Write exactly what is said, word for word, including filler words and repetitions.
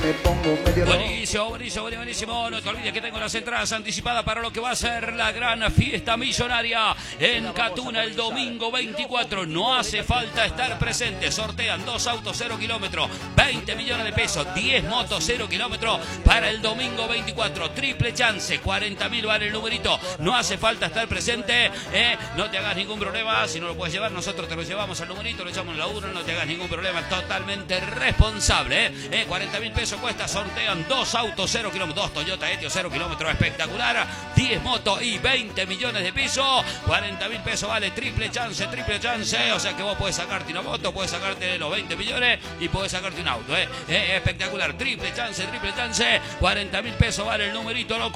me pongo medio loco. Buenísimo, buenísimo, buenísimo. No te olvides que tengo las entradas anticipadas para lo que va a ser la gran fiesta millonaria en Catuna el domingo veinticuatro. No hace falta estar presente. Sortean dos autos cero kilómetros, veinte millones de pesos, diez motos cero kilómetros para el domingo veinticuatro. Triple chance, cuarenta mil vale el numerito. No hace falta estar presente. Eh, no te hagas ningún problema. Si no lo puedes llevar, nosotros te lo llevamos al numerito, lo echamos en la urna. No te hagas ningún problema. Totalmente responsable. Eh, eh cuarenta mil pesos cuesta. Sortean dos autos cero kilómetros, dos Toyota Etios cero kilómetros, espectacular, diez motos y veinte millones de pesos, cuarenta mil pesos vale triple chance, triple chance, o sea que vos podés sacarte una moto, podés sacarte los veinte millones y podés sacarte un auto, eh, eh espectacular, triple chance, triple chance, cuarenta mil pesos vale el numerito, loco.